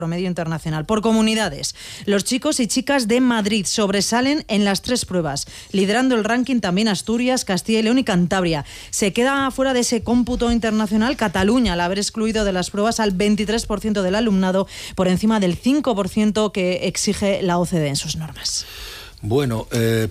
promedio internacional. Por comunidades, los chicos y chicas de Madrid sobresalen en las 3 pruebas, liderando el ranking también Asturias, Castilla y León y Cantabria. Se queda fuera de ese cómputo internacional Cataluña, al haber excluido de las pruebas al 23% del alumnado, por encima del 5% que exige la OCDE en sus normas. Bueno,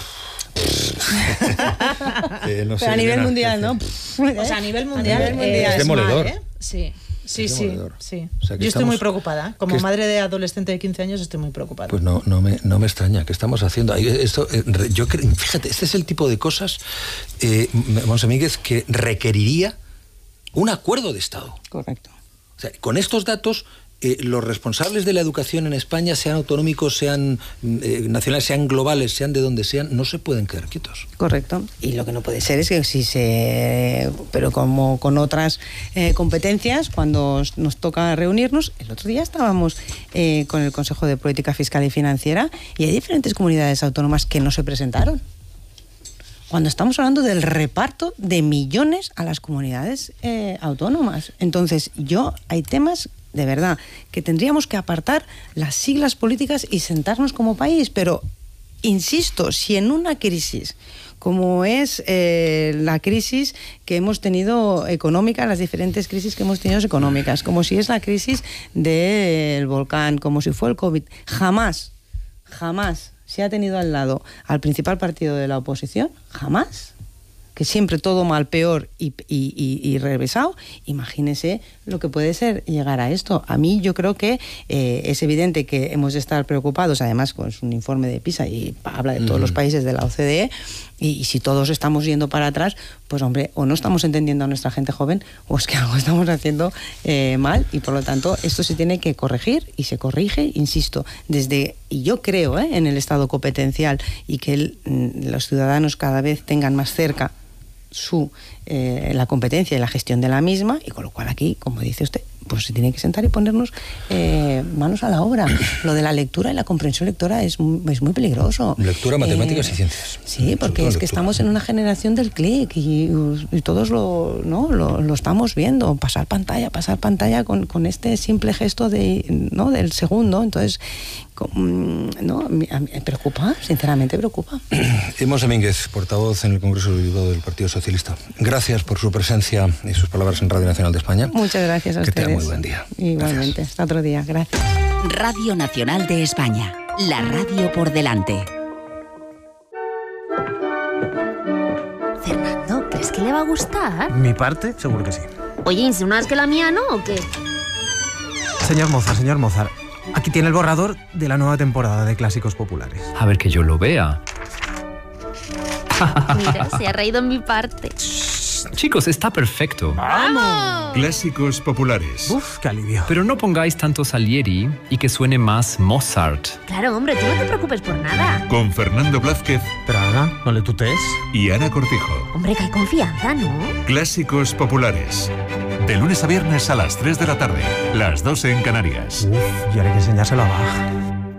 no sé, pero a nivel mundial, ¿no? O sea, a nivel mundial es demoledor. Sí. Sí. O sea, yo estoy muy preocupada. Como madre de adolescente de 15 años estoy muy preocupada. Pues no me extraña. ¿Qué estamos haciendo? Esto, yo creo, fíjate, este es el tipo de cosas, Monse Míguez, que requeriría un acuerdo de Estado. Correcto. O sea, con estos datos, los responsables de la educación en España, sean autonómicos, sean nacionales, sean globales, sean de donde sean, no se pueden quedar quietos. Correcto. Y lo que no puede ser es que pero como con otras competencias, cuando nos toca reunirnos, el otro día estábamos con el Consejo de Política Fiscal y Financiera y hay diferentes comunidades autónomas que no se presentaron. Cuando estamos hablando del reparto de millones a las comunidades autónomas. Entonces, hay temas, de verdad, que tendríamos que apartar las siglas políticas y sentarnos como país. Pero, insisto, si en una crisis como es la crisis que hemos tenido económica, las diferentes crisis que hemos tenido económicas, como si es la crisis del volcán, como si fue el COVID, jamás se ha tenido al lado al principal partido de la oposición, jamás, que siempre todo mal, peor y revésado. Imagínese lo que puede ser llegar a esto. A mí yo creo que es evidente que hemos de estar preocupados, además con un informe de PISA y habla de todos los países de la OCDE, y si todos estamos yendo para atrás, pues hombre, o no estamos entendiendo a nuestra gente joven, o es que algo estamos haciendo mal, y por lo tanto esto se tiene que corregir, y se corrige, insisto, y yo creo en el Estado competencial, y que los ciudadanos cada vez tengan más cerca la competencia y la gestión de la misma, y con lo cual aquí, como dice usted, pues se tiene que sentar y ponernos manos a la obra. Lo de la lectura y la comprensión lectora es muy peligroso. Lectura, matemáticas y ciencias. Sí, porque es que estamos en una generación del clic y todos lo estamos viendo, pasar pantalla con este simple gesto del segundo. Entonces, me preocupa, sinceramente preocupa. Monse Míguez, portavoz en el Congreso del Partido Socialista. Gracias por su presencia y sus palabras en Radio Nacional de España. Muchas gracias a ustedes. Que tenga muy buen día. Igualmente, gracias. Hasta otro día. Gracias. Radio Nacional de España. La radio por delante. Fernando, ¿crees que le va a gustar? ¿Mi parte? Seguro que sí. Oye, ¿insinúas que la mía no o qué? Señor Mozart, aquí tiene el borrador de la nueva temporada de Clásicos Populares. A ver que yo lo vea. Mira, se ha reído en mi parte. Chicos, está perfecto. ¡Vamos! Clásicos Populares. Uf, qué alivio. Pero no pongáis tanto Salieri y que suene más Mozart. Claro, hombre, tú no te preocupes por nada. Con Fernando Blázquez. Pero Ana, no le tutees. Y Ana Cortijo. Hombre, que hay confianza, ¿no? Clásicos Populares. De lunes a viernes a las 3 de la tarde. Las 12 en Canarias. Uf, y ahora hay que enseñárselo a Bach.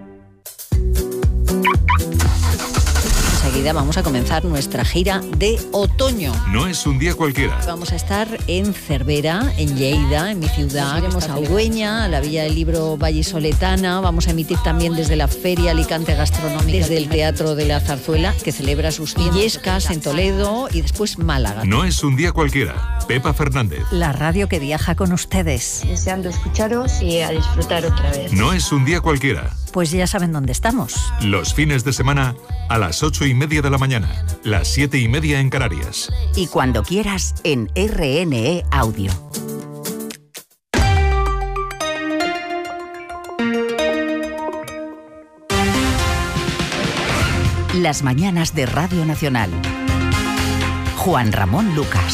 Enseguida vamos a comenzar nuestra gira de otoño. No es un día cualquiera. Vamos a estar en Cervera, en Lleida, en mi ciudad. Iremos a Ugüeña, a la Villa del Libro Vallisoletana. Vamos a emitir también desde la Feria Alicante Gastronómica, desde el Teatro de la Zarzuela, que celebra sus Illescas en Toledo, y después Málaga. No es un día cualquiera. Pepa Fernández. La radio que viaja con ustedes. Deseando escucharos y a disfrutar otra vez. No es un día cualquiera. Pues ya saben dónde estamos. Los fines de semana a las 8:30 de la mañana, las 7:30 en Canarias. Y cuando quieras en RNE Audio. Las mañanas de Radio Nacional. Juan Ramón Lucas.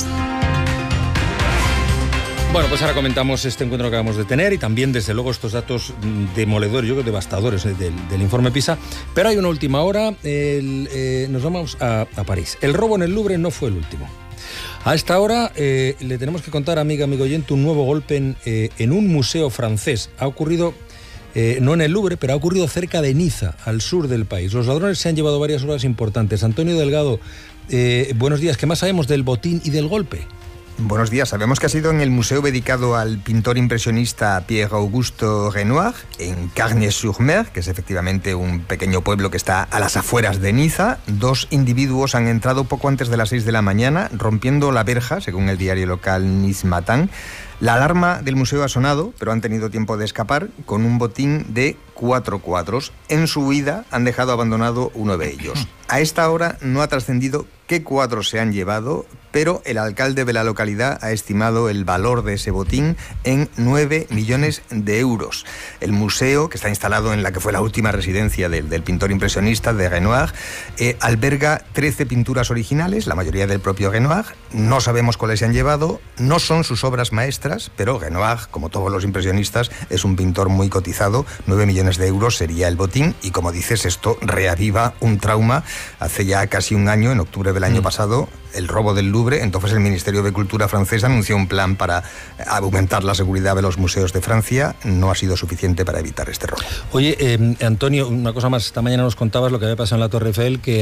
Bueno, pues ahora comentamos este encuentro que acabamos de tener y también, desde luego, estos datos demoledores, yo creo devastadores del informe PISA. Pero hay una última hora, nos vamos a París. El robo en el Louvre no fue el último. A esta hora le tenemos que contar, amigo oyente, un nuevo golpe en un museo francés. Ha ocurrido, no en el Louvre, pero ha ocurrido cerca de Niza, al sur del país. Los ladrones se han llevado varias obras importantes. Antonio Delgado, buenos días. ¿Qué más sabemos del botín y del golpe? Buenos días. Sabemos que ha sido en el museo dedicado al pintor impresionista Pierre-Auguste Renoir, en Cargnes-sur-Mer, que es efectivamente un pequeño pueblo que está a las afueras de Niza. 2 individuos han entrado poco antes de las 6 de la mañana, rompiendo la verja, según el diario local Nice Matin. La alarma del museo ha sonado, pero han tenido tiempo de escapar con un botín de 4 cuadros. En su huida han dejado abandonado uno de ellos. A esta hora no ha trascendido qué cuadros se han llevado, pero el alcalde de la localidad ha estimado el valor de ese botín en 9 millones de euros. El museo, que está instalado en la que fue la última residencia del pintor impresionista de Renoir, alberga 13 pinturas originales, la mayoría del propio Renoir. No sabemos cuáles se han llevado, no son sus obras maestras, pero Renoir, como todos los impresionistas, es un pintor muy cotizado. 9 millones de euros sería el botín, y como dices, esto reaviva un trauma. Hace ya casi un año, en octubre del año pasado, el robo del Louvre. Entonces el Ministerio de Cultura francés anunció un plan para aumentar la seguridad de los museos de Francia. No ha sido suficiente para evitar este robo. Oye, Antonio, una cosa más. Esta mañana nos contabas lo que había pasado en la Torre Eiffel, que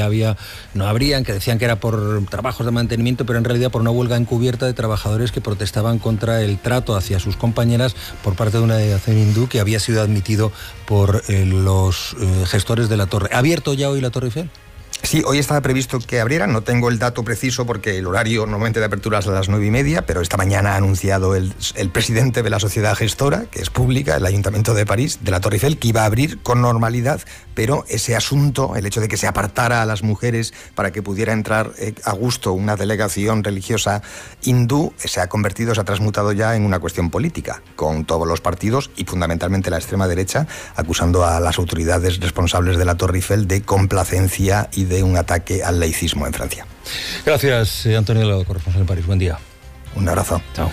que decían que era por trabajos de mantenimiento, pero en realidad por una huelga encubierta de trabajadores que protestaban contra el trato hacia sus compañeras por parte de una delegación hindú que había sido admitido por los gestores de la torre. ¿Ha abierto ya hoy la Torre Eiffel? Sí, hoy estaba previsto que abriera, no tengo el dato preciso porque el horario normalmente de apertura es a las 9:30, pero esta mañana ha anunciado el presidente de la sociedad gestora, que es pública, el Ayuntamiento de París, de la Torre Eiffel, que iba a abrir con normalidad, pero ese asunto, el hecho de que se apartara a las mujeres para que pudiera entrar a gusto una delegación religiosa hindú, se ha transmutado ya en una cuestión política, con todos los partidos y fundamentalmente la extrema derecha, acusando a las autoridades responsables de la Torre Eiffel de complacencia y de un ataque al laicismo en Francia. Gracias, Antonio Delgado, corresponsal en París. Buen día. Un abrazo. Chao.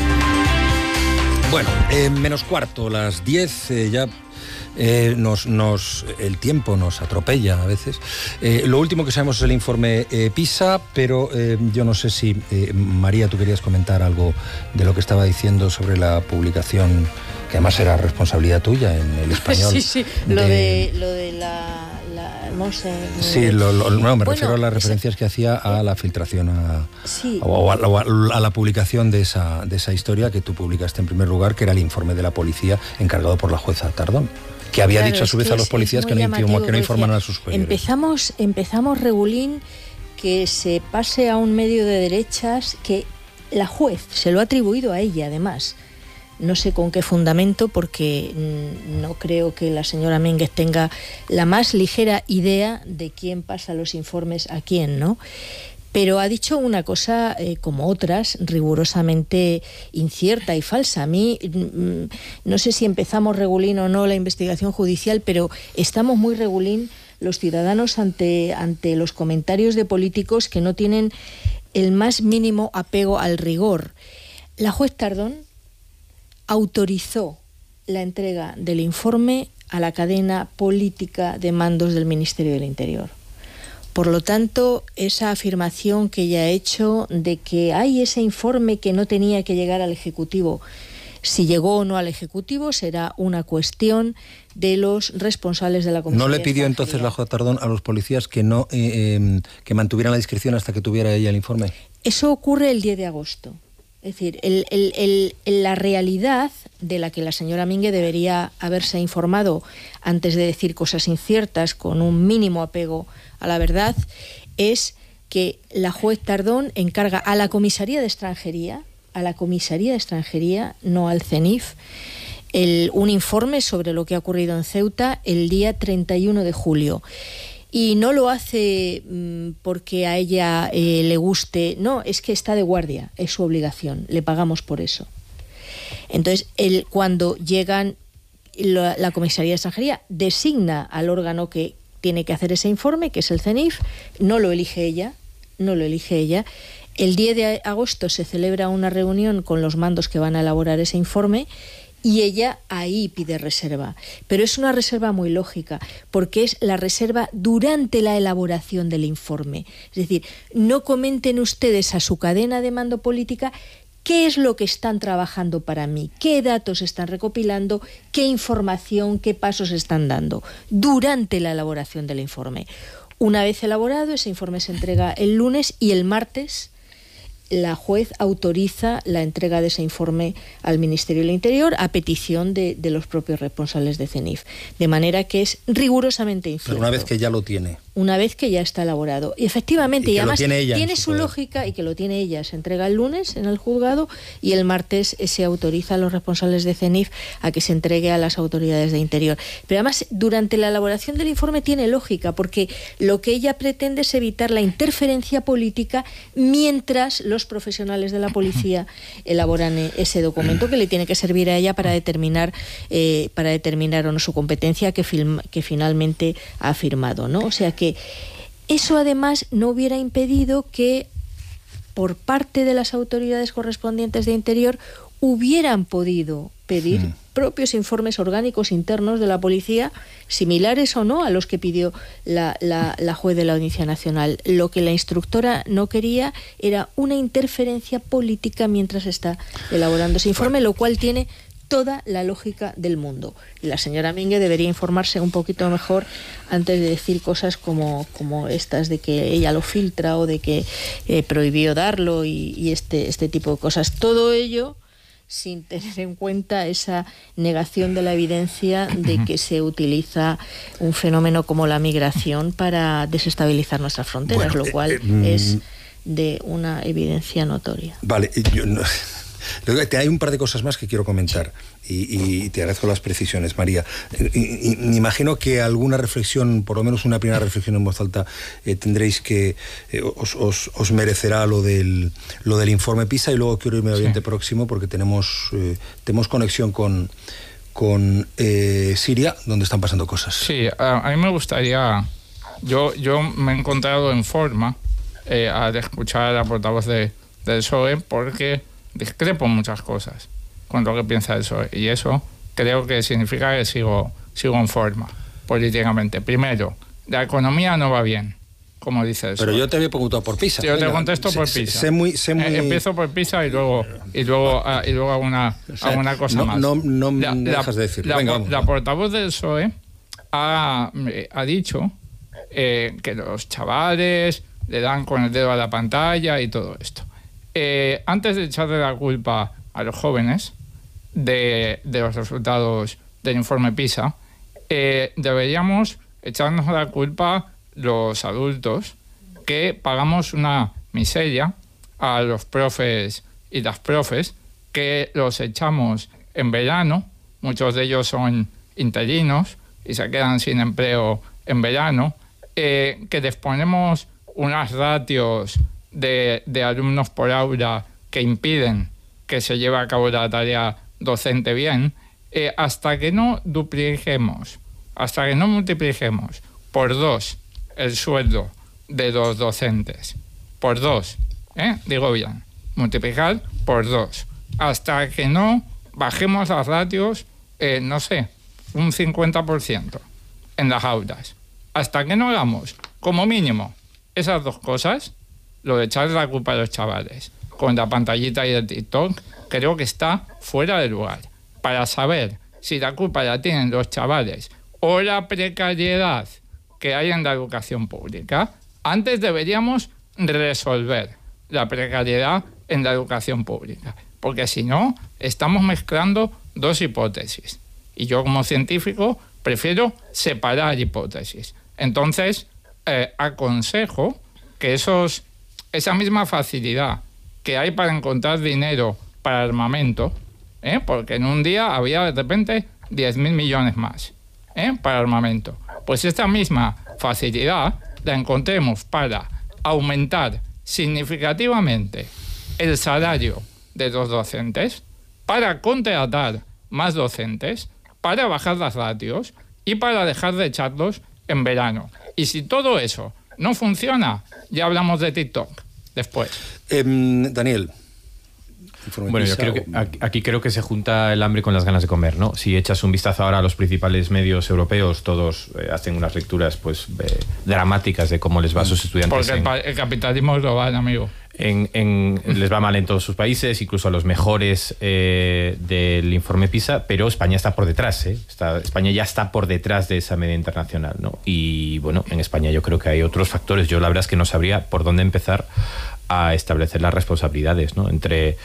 Bueno, menos cuarto, las 10, ya el tiempo nos atropella a veces. Lo último que sabemos es el informe PISA, pero yo no sé si, María, tú querías comentar algo de lo que estaba diciendo sobre la publicación, que además era responsabilidad tuya en El Español. Sí, lo de la Sí, me refiero a las referencias que hacía a la filtración o a la publicación de esa historia que tú publicaste en primer lugar, que era el informe de la policía encargado por la jueza Tardón, que había dicho a su vez a los policías que no informan a sus superiores. Empezamos regulín que se pase a un medio de derechas, que la juez se lo ha atribuido a ella además. No sé con qué fundamento, porque no creo que la señora Mínguez tenga la más ligera idea de quién pasa los informes a quién, ¿no? Pero ha dicho una cosa, como otras, rigurosamente incierta y falsa. A mí, no sé si empezamos regulín o no la investigación judicial, pero estamos muy regulín los ciudadanos ante los comentarios de políticos que no tienen el más mínimo apego al rigor. La juez Tardón autorizó la entrega del informe a la cadena política de mandos del Ministerio del Interior. Por lo tanto, esa afirmación que ella ha hecho de que hay ese informe que no tenía que llegar al Ejecutivo, si llegó o no al Ejecutivo será una cuestión de los responsables de la Comisión. ¿No le pidió entonces la jueza Tardón a los policías que mantuvieran la discreción hasta que tuviera ella el informe? Eso ocurre el 10 de agosto. Es decir, la realidad de la que la señora Mínguez debería haberse informado antes de decir cosas inciertas con un mínimo apego a la verdad es que la juez Tardón encarga a la Comisaría de Extranjería, no al CENIF, un informe sobre lo que ha ocurrido en Ceuta el día 31 de julio. Y no lo hace porque a ella le guste, no, es que está de guardia, es su obligación, le pagamos por eso. Entonces, cuando llegan, la Comisaría de Extranjería designa al órgano que tiene que hacer ese informe, que es el CENIF, no lo elige ella. El 10 de agosto se celebra una reunión con los mandos que van a elaborar ese informe, y ella ahí pide reserva. Pero es una reserva muy lógica, porque es la reserva durante la elaboración del informe. Es decir, no comenten ustedes a su cadena de mando política qué es lo que están trabajando para mí, qué datos están recopilando, qué información, qué pasos están dando durante la elaboración del informe. Una vez elaborado, ese informe se entrega el lunes y el martes la juez autoriza la entrega de ese informe al Ministerio del Interior a petición de los propios responsables de CENIF. De manera que es rigurosamente incierto. Pero una vez que ya lo tiene. Una vez que ya está elaborado. Y efectivamente, y además tiene su poder. Lógica, y que lo tiene ella. Se entrega el lunes en el juzgado y el martes se autoriza a los responsables de CENIF a que se entregue a las autoridades de Interior. Pero además, durante la elaboración del informe tiene lógica, porque lo que ella pretende es evitar la interferencia política mientras los profesionales de la policía elaboran ese documento que le tiene que servir a ella para determinar o no su competencia que finalmente ha firmado, ¿no? O sea que eso además no hubiera impedido que por parte de las autoridades correspondientes de Interior hubieran podido pedir propios informes orgánicos internos de la policía, similares o no a los que pidió la juez de la Audiencia Nacional. Lo que la instructora no quería era una interferencia política mientras está elaborando ese informe, lo cual tiene toda la lógica del mundo. Y la señora Mingue debería informarse un poquito mejor antes de decir cosas como estas de que ella lo filtra o de que prohibió darlo y este tipo de cosas. Todo ello sin tener en cuenta esa negación de la evidencia de que se utiliza un fenómeno como la migración para desestabilizar nuestras fronteras, lo cual es de una evidencia notoria. Vale, hay un par de cosas más que quiero comentar y te agradezco las precisiones, María. Me imagino que alguna reflexión, por lo menos una primera reflexión en voz alta, tendréis que os merecerá lo del informe PISA, y luego quiero irme al Oriente Próximo porque tenemos conexión con Siria, donde están pasando cosas. Sí, a mí me gustaría... Yo me he encontrado en forma al escuchar a la portavoz del PSOE porque discrepo muchas cosas con lo que piensa el PSOE, y eso creo que significa que sigo en forma políticamente. Primero, la economía no va bien, como dice el PSOE. Pero yo te había preguntado por PISA. Yo te contesto por PISA. Empiezo por PISA y lugo hago una cosa más. No me dejas de decirlo. La portavoz del PSOE ha dicho que los chavales le dan con el dedo a la pantalla y todo esto. Antes de echarle la culpa a los jóvenes de los resultados del informe PISA, deberíamos echarnos la culpa los adultos que pagamos una miseria a los profes y las profes, que los echamos en verano, muchos de ellos son interinos y se quedan sin empleo en verano, que les ponemos unas ratios de alumnos por aula que impiden que se lleve a cabo la tarea docente bien, hasta que no dupliquemos, hasta que no multipliquemos por 2 el sueldo de los docentes, por 2, digo bien, multiplicar por 2, hasta que no bajemos las ratios, no sé, un 50% en las aulas, hasta que no hagamos como mínimo esas dos cosas, lo de echarle la culpa a los chavales con la pantallita y el TikTok, creo que está fuera de lugar. Para saber si la culpa la tienen los chavales o la precariedad que hay en la educación pública, antes deberíamos resolver la precariedad en la educación pública, porque si no, estamos mezclando dos hipótesis. Y yo, como científico, prefiero separar hipótesis. Entonces, aconsejo que esa misma facilidad que hay para encontrar dinero para armamento, porque en un día había de repente 10.000 millones más para armamento, pues esta misma facilidad la encontremos para aumentar significativamente el salario de los docentes, para contratar más docentes, para bajar las ratios y para dejar de echarlos en verano. Y si todo eso no funciona, ya hablamos de TikTok después. Daniel. Bueno, yo creo que aquí creo que se junta el hambre con las ganas de comer, ¿no? Si echas un vistazo ahora a los principales medios europeos, todos hacen unas lecturas pues dramáticas de cómo les va a sus estudiantes. Porque el capitalismo global, amigo. les va mal en todos sus países, incluso a los mejores del informe PISA, pero España está por detrás, España ya está por detrás de esa media internacional, ¿no? Y bueno, en España yo creo que hay otros factores. Yo la verdad es que no sabría por dónde empezar a establecer las responsabilidades, ¿no? Entre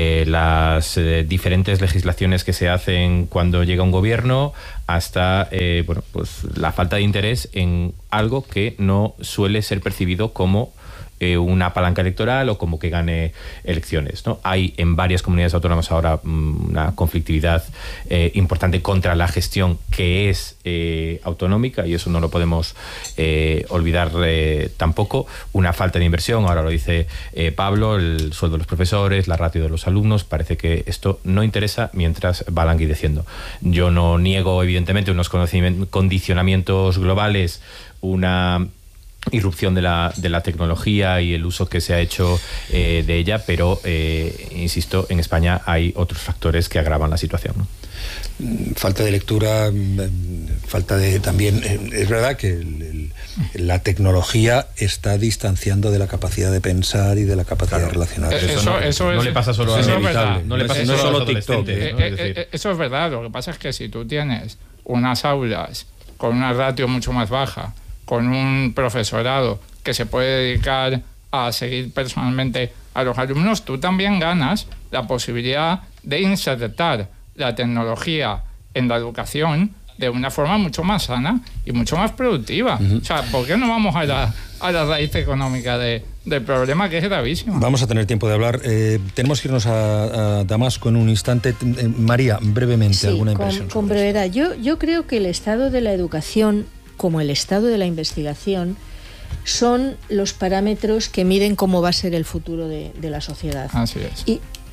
las diferentes legislaciones que se hacen cuando llega un gobierno hasta pues la falta de interés en algo que no suele ser percibido como una palanca electoral o como que gane elecciones, ¿no? Hay en varias comunidades autónomas ahora una conflictividad importante contra la gestión que es autonómica, y eso no lo podemos olvidar tampoco. Una falta de inversión, ahora lo dice Pablo, el sueldo de los profesores, la ratio de los alumnos. Parece que esto no interesa mientras va languideciendo. Yo no niego, evidentemente, unos condicionamientos globales, una irrupción de la tecnología y el uso que se ha hecho de ella, pero insisto, en España hay otros factores que agravan la situación, ¿no? Falta de lectura, falta de también, es verdad que la tecnología está distanciando de la capacidad de pensar y de la capacidad de relacionar. Eso no le pasa solo a los no le pasa solo a los adolescentes, ¿no? Eso es verdad. Lo que pasa es que si tú tienes unas aulas con una ratio mucho más baja, con un profesorado que se puede dedicar a seguir personalmente a los alumnos, tú también ganas la posibilidad de insertar la tecnología en la educación de una forma mucho más sana y mucho más productiva. O sea, ¿por qué no vamos a la raíz económica del problema, que es gravísimo? Vamos a tener tiempo de hablar. Tenemos que irnos a Damasco en un instante. María, brevemente, alguna impresión. Con brevedad. Yo creo que el estado de la educación, como el estado de la investigación, son los parámetros que miden cómo va a ser el futuro de la sociedad. Así es.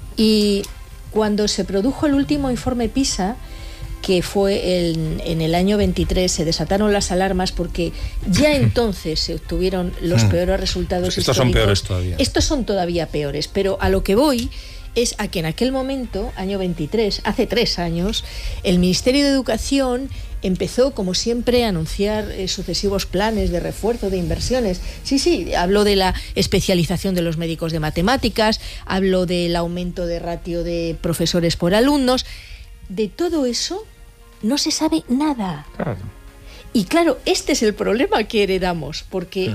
Y cuando se produjo el último informe PISA, que fue en el año 23, se desataron las alarmas porque ya entonces se obtuvieron los peores resultados históricos. Estos son peores todavía. Estos son todavía peores, pero a lo que voy es a que en aquel momento, año 23, hace 3 años, el Ministerio de Educación empezó, como siempre, a anunciar sucesivos planes de refuerzo de inversiones. Sí, habló de la especialización de los médicos de matemáticas, habló del aumento de ratio de profesores por alumnos. De todo eso no se sabe nada. Claro. Y claro, este es el problema que heredamos, porque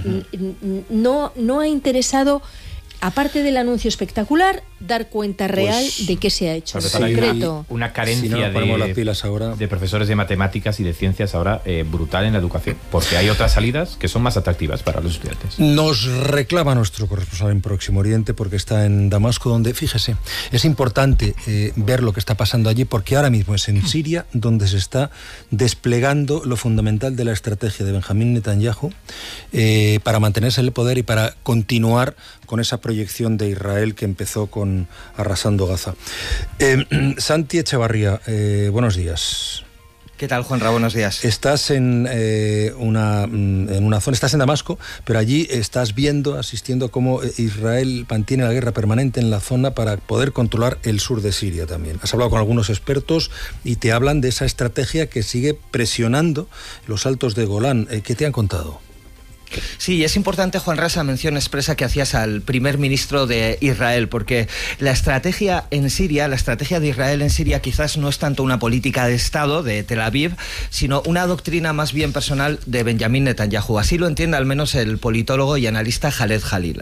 no ha interesado, aparte del anuncio espectacular, dar cuenta real de qué se ha hecho en concreto. Una carencia de profesores de matemáticas y de ciencias ahora brutal en la educación, porque hay otras salidas que son más atractivas para los estudiantes. Nos reclama nuestro corresponsal en Próximo Oriente, porque está en Damasco, donde, fíjese, es importante ver lo que está pasando allí, porque ahora mismo es en Siria donde se está desplegando lo fundamental de la estrategia de Benjamín Netanyahu para mantenerse en el poder y para continuar con esa proyección de Israel que empezó arrasando Gaza. Santi Echevarría, buenos días. ¿Qué tal, Juanra? Buenos días. Estás en una zona, estás en Damasco, pero allí estás asistiendo a cómo Israel mantiene la guerra permanente en la zona para poder controlar el sur de Siria también. Has hablado con algunos expertos y te hablan de esa estrategia que sigue presionando los altos de Golán. ¿Qué te han contado? Sí, es importante, Juan Ras, la mención expresa que hacías al primer ministro de Israel, porque la estrategia de Israel en Siria quizás no es tanto una política de Estado de Tel Aviv, sino una doctrina más bien personal de Benjamín Netanyahu. Así lo entiende al menos el politólogo y analista Khaled Khalil.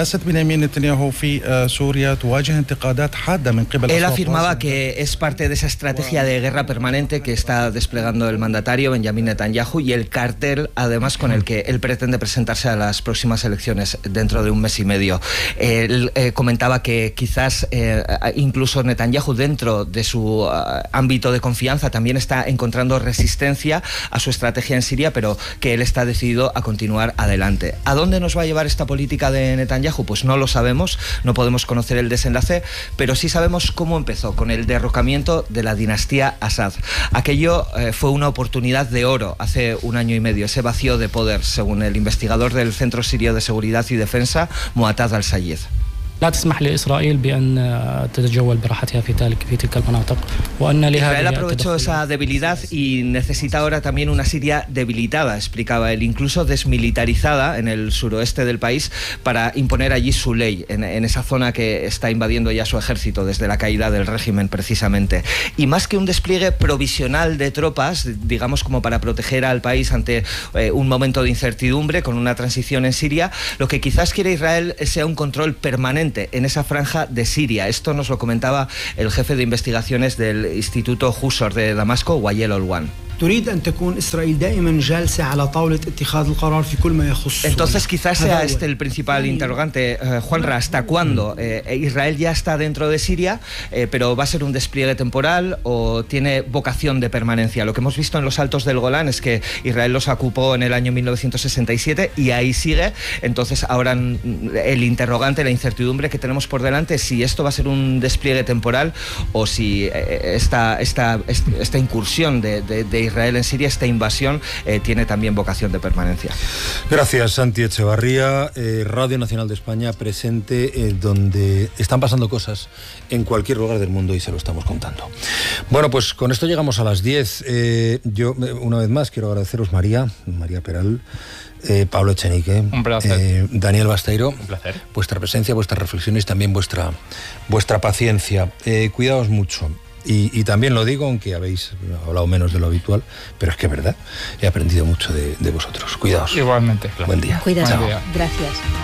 Él afirmaba que es parte de esa estrategia de guerra permanente que está desplegando el mandatario Benjamín Netanyahu y el cartel, además, con el que él pretende presentarse a las próximas elecciones dentro de un mes y medio. Él comentaba que quizás incluso Netanyahu, dentro de su ámbito de confianza, también está encontrando resistencia a su estrategia en Siria, pero que él está decidido a continuar adelante. ¿A dónde nos va a llevar esta política de Netanyahu? Pues no lo sabemos, no podemos conocer el desenlace, pero sí sabemos cómo empezó, con el derrocamiento de la dinastía Assad. Aquello fue una oportunidad de oro hace 1 año y medio, ese vacío de poder, según el investigador del Centro Sirio de Seguridad y Defensa, Mu'taz al-Sayed. Israel aprovechó esa debilidad y necesita ahora también una Siria debilitada, explicaba él, incluso desmilitarizada en el suroeste del país, para imponer allí su ley, en esa zona que está invadiendo ya su ejército desde la caída del régimen precisamente. Y más que un despliegue provisional de tropas, digamos como para proteger al país ante un momento de incertidumbre con una transición en Siria, lo que quizás quiere Israel sea un control permanente en esa franja de Siria. Esto nos lo comentaba el jefe de investigaciones del Instituto Husor de Damasco, Wael Olwan. Entonces quizás sea este el principal interrogante, Juanra, ¿hasta cuándo? Israel ya está dentro de Siria, pero ¿va a ser un despliegue temporal o tiene vocación de permanencia? Lo que hemos visto en los Altos del Golán es que Israel los ocupó en el año 1967 y ahí sigue. Entonces ahora el interrogante, la incertidumbre que tenemos por delante es si esto va a ser un despliegue temporal o si esta incursión de Israel en Siria, esta invasión, tiene también vocación de permanencia. Gracias, Santi Echevarría. Radio Nacional de España presente donde están pasando cosas en cualquier lugar del mundo y se lo estamos contando. Bueno, pues con esto llegamos a las 10. Yo, una vez más, quiero agradeceros, María Peral, Pablo Echenique, un placer. Daniel Basteiro, un placer. Vuestra presencia, vuestras reflexiones, también vuestra paciencia. Cuidaos mucho. Y también lo digo, aunque habéis hablado menos de lo habitual, pero es que es verdad, he aprendido mucho de vosotros. Cuidaos. Igualmente. Buen día. Cuídate. Chao. Gracias.